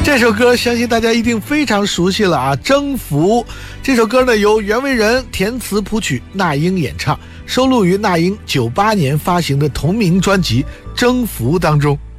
这首歌相信大家一定非常熟悉了啊，征服。这首歌呢由袁惟仁填词谱曲，那英演唱，收录于那英98年发行的同名专辑《征服》当中。